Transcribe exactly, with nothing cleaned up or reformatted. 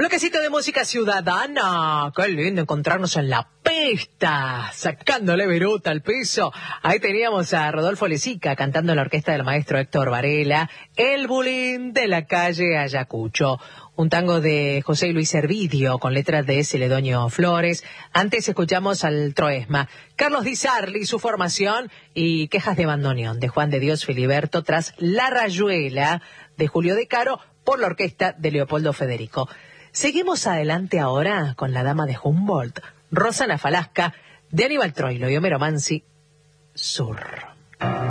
Bloquecito de música ciudadana. Qué lindo encontrarnos en la pista, sacándole viruta al piso. Ahí teníamos a Rodolfo Lezica cantando en la orquesta del maestro Héctor Varela, El Bulín de la calle Ayacucho. Un tango de José Luis Hervidio con letras de Celedonio Flores. Antes escuchamos al Troesma, Carlos Di Sarli, su formación, y Quejas de bandoneón de Juan de Dios Filiberto tras La Rayuela de Julio De Caro por la orquesta de Leopoldo Federico. Seguimos adelante ahora con La Dama de Humboldt, Rosana Falasca, de Aníbal Troilo y Homero Mansi, Sur.